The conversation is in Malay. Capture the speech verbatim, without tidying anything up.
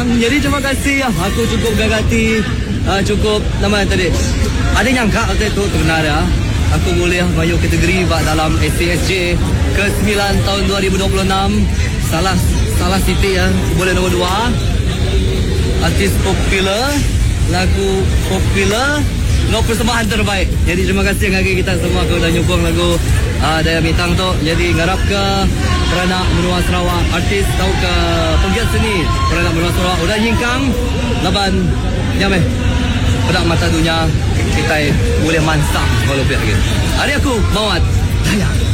Jadi terima kasih. Aku cukup gagati, uh, cukup nama tadi. Ada nyangka waktu itu terkenal ya. Aku boleh masuk kategori bak dalam S C S J ke sembilan tahun dua ribu dua puluh enam. Salah salah Siti ya. Boleh nombor dua. Artis popular, lagu popular, no persembahan terbaik. Jadi terima kasih ngagi kita semua ke dah nyokong lagu uh, Daya Bintang tu. Jadi ngarap ke Peranak Menua Sarawak, artis tau ke penggiat seni Peranak Menua Sarawak udah nyingkang laban nyameh pedak mata dunia kita boleh mansang kalau lebih lagi. Hari aku Mawat Daya.